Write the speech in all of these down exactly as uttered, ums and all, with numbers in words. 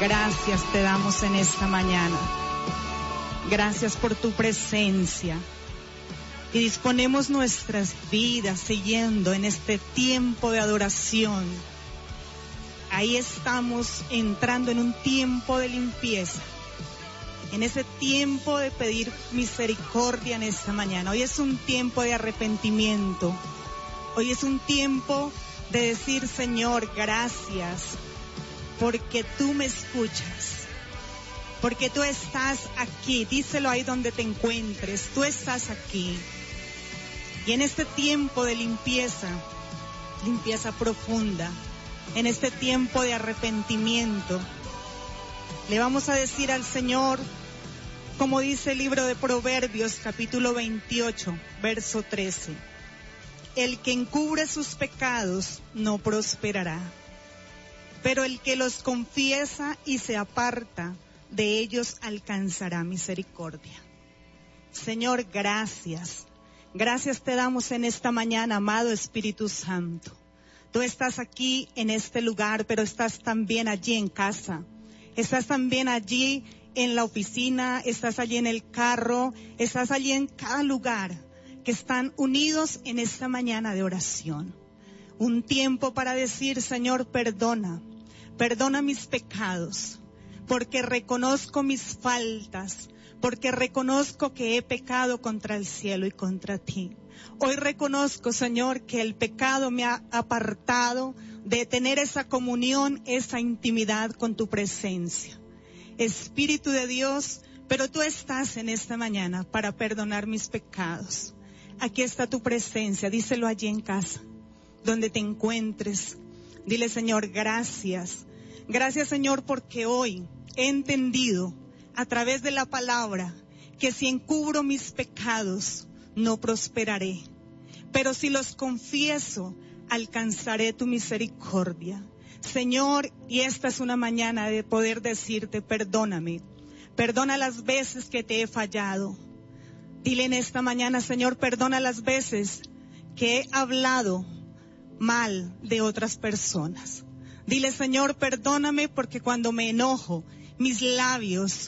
gracias te damos en esta mañana. Gracias por tu presencia. Y disponemos nuestras vidas siguiendo en este tiempo de adoración. Ahí estamos entrando en un tiempo de limpieza. En ese tiempo de pedir misericordia en esta mañana. Hoy es un tiempo de arrepentimiento. Hoy es un tiempo de decir, Señor, gracias, porque tú me escuchas, porque tú estás aquí. Díselo ahí donde te encuentres, tú estás aquí. Y en este tiempo de limpieza, limpieza profunda, en este tiempo de arrepentimiento, le vamos a decir al Señor, como dice el libro de Proverbios, capítulo veintiocho, verso trece, el que encubre sus pecados no prosperará, pero el que los confiesa y se aparta de ellos alcanzará misericordia. Señor, gracias. Gracias te damos en esta mañana, amado Espíritu Santo. Tú estás aquí en este lugar, pero estás también allí en casa. Estás también allí en la oficina, estás allí en el carro, estás allí en cada lugar que están unidos en esta mañana de oración. Un tiempo para decir, Señor, perdona, perdona mis pecados, porque reconozco mis faltas, porque reconozco que he pecado contra el cielo y contra ti. Hoy reconozco, Señor, que el pecado me ha apartado de tener esa comunión, esa intimidad con tu presencia. Espíritu de Dios, pero tú estás en esta mañana para perdonar mis pecados. Aquí está tu presencia, díselo allí en casa, donde te encuentres. Dile, Señor, gracias. Gracias, Señor, porque hoy he entendido a través de la palabra que si encubro mis pecados no prosperaré, pero si los confieso alcanzaré tu misericordia. Señor, y esta es una mañana de poder decirte, perdóname, perdona las veces que te he fallado. Dile en esta mañana, Señor, perdona las veces que he hablado mal de otras personas. Dile, Señor, perdóname porque cuando me enojo, mis labios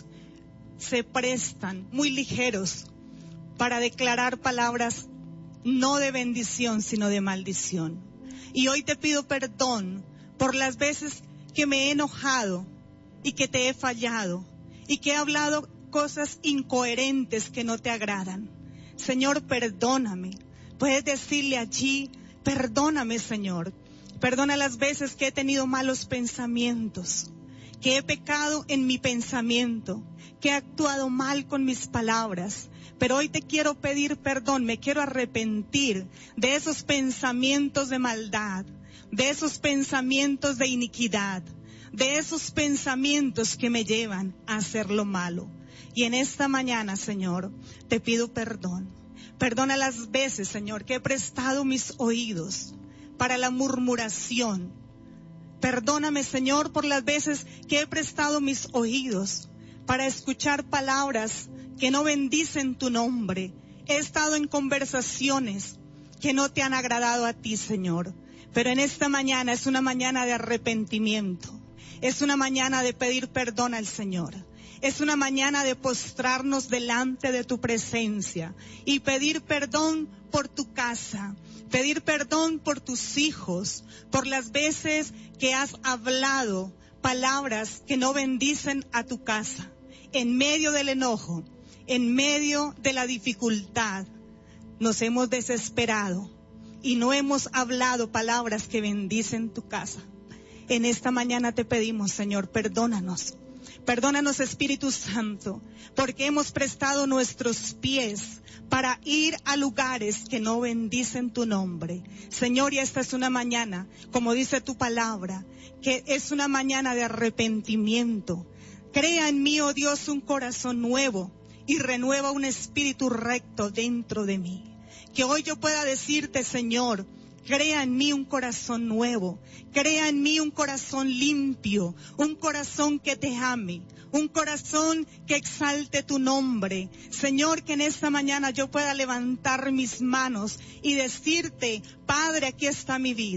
se prestan muy ligeros para declarar palabras no de bendición, sino de maldición. Y hoy te pido perdón por las veces que me he enojado y que te he fallado y que he hablado cosas incoherentes que no te agradan. Señor, perdóname. Puedes decirle allí, perdóname, Señor. Perdona las veces que he tenido malos pensamientos, que he pecado en mi pensamiento, que he actuado mal con mis palabras. Pero hoy te quiero pedir perdón, me quiero arrepentir de esos pensamientos de maldad, de esos pensamientos de iniquidad, de esos pensamientos que me llevan a hacer lo malo. Y en esta mañana, Señor, te pido perdón. Perdona las veces, Señor, que he prestado mis oídos para la murmuración. Perdóname, Señor, por las veces que he prestado mis oídos para escuchar palabras que no bendicen tu nombre. He estado en conversaciones que no te han agradado a ti, Señor. Pero en esta mañana es una mañana de arrepentimiento. Es una mañana de pedir perdón al Señor. Es una mañana de postrarnos delante de tu presencia y pedir perdón por tu casa, pedir perdón por tus hijos, por las veces que has hablado palabras que no bendicen a tu casa, en medio del enojo, en medio de la dificultad. Nos hemos desesperado y no hemos hablado palabras que bendicen tu casa. En esta mañana te pedimos, Señor, perdónanos. Perdónanos, Espíritu Santo, porque hemos prestado nuestros pies para ir a lugares que no bendicen tu nombre. Señor, y esta es una mañana, como dice tu palabra, que es una mañana de arrepentimiento. Crea en mí, oh Dios, un corazón nuevo y renueva un espíritu recto dentro de mí. Que hoy yo pueda decirte, Señor, crea en mí un corazón nuevo, crea en mí un corazón limpio, un corazón que te ame, un corazón que exalte tu nombre. Señor, que en esta mañana yo pueda levantar mis manos y decirte, Padre, aquí está mi vida.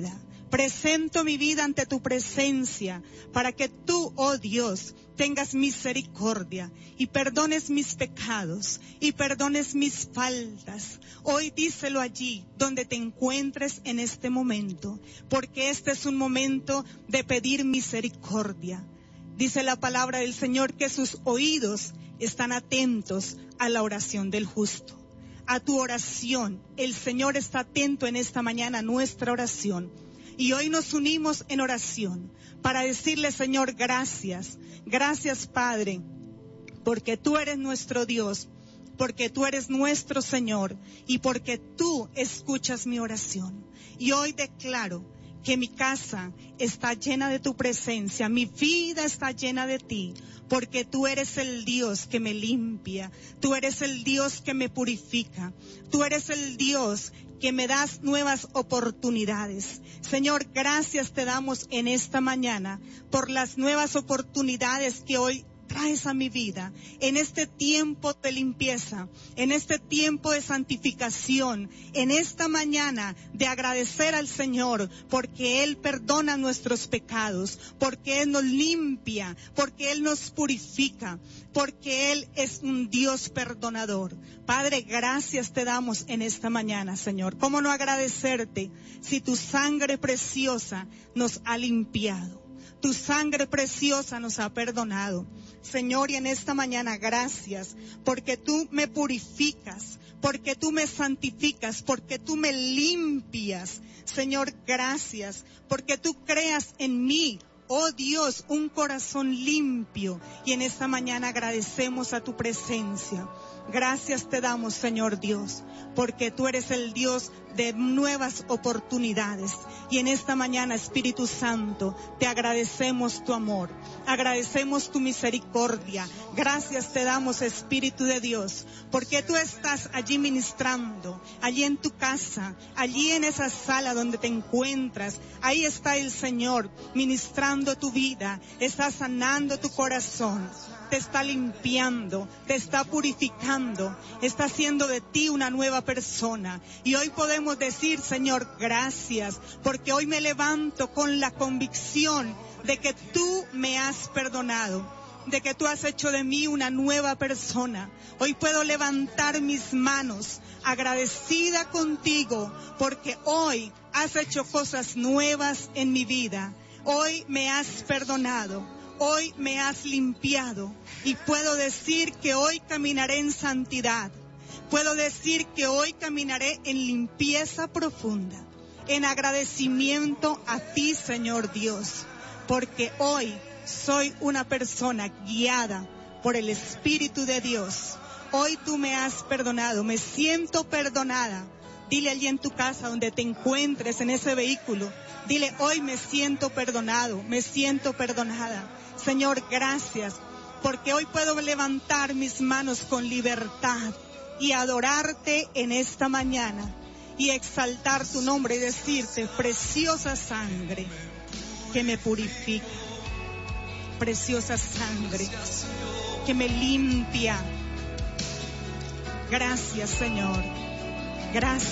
Presento mi vida ante tu presencia para que tú, oh Dios, tengas misericordia y perdones mis pecados y perdones mis faltas. Hoy díselo allí donde te encuentres en este momento, porque este es un momento de pedir misericordia. Dice la palabra del Señor que sus oídos están atentos a la oración del justo. A tu oración, el Señor está atento en esta mañana a nuestra oración. Y hoy nos unimos en oración para decirle, Señor, gracias. Gracias, Padre, porque tú eres nuestro Dios, porque tú eres nuestro Señor y porque tú escuchas mi oración. Y hoy declaro que mi casa está llena de tu presencia, mi vida está llena de ti, porque tú eres el Dios que me limpia, tú eres el Dios que me purifica, tú eres el Dios que me das nuevas oportunidades. Señor, gracias te damos en esta mañana por las nuevas oportunidades que hoy traes a mi vida, en este tiempo de limpieza, en este tiempo de santificación, en esta mañana de agradecer al Señor, porque Él perdona nuestros pecados, porque Él nos limpia, porque Él nos purifica, porque Él es un Dios perdonador. Padre, gracias te damos en esta mañana, Señor. ¿Cómo no agradecerte si tu sangre preciosa nos ha limpiado? Tu sangre preciosa nos ha perdonado. Señor, y en esta mañana gracias, porque tú me purificas, porque tú me santificas, porque tú me limpias. Señor, gracias, porque tú creas en mí, oh Dios, un corazón limpio. Y en esta mañana agradecemos a tu presencia. Gracias te damos, Señor Dios, porque tú eres el Dios de nuevas oportunidades. Y en esta mañana, Espíritu Santo, te agradecemos tu amor, agradecemos tu misericordia. Gracias te damos, Espíritu de Dios, porque tú estás allí ministrando, allí en tu casa, allí en esa sala donde te encuentras. Ahí está el Señor ministrando tu vida, está sanando tu corazón, te está limpiando, te está purificando, está haciendo de ti una nueva persona. Y hoy podemos decir, Señor, gracias, porque hoy me levanto con la convicción de que tú me has perdonado, de que tú has hecho de mí una nueva persona. Hoy puedo levantar mis manos agradecida contigo, porque hoy has hecho cosas nuevas en mi vida. Hoy me has perdonado. Hoy me has limpiado y puedo decir que hoy caminaré en santidad. Puedo decir que hoy caminaré en limpieza profunda, en agradecimiento a ti, Señor Dios, porque hoy soy una persona guiada por el Espíritu de Dios. Hoy tú me has perdonado, me siento perdonada. Dile allí en tu casa donde te encuentres, en ese vehículo, dile, hoy me siento perdonado, me siento perdonada. Señor, gracias, porque hoy puedo levantar mis manos con libertad y adorarte en esta mañana y exaltar tu nombre y decirte, preciosa sangre que me purifica, preciosa sangre que me limpia. Gracias, Señor. Gracias.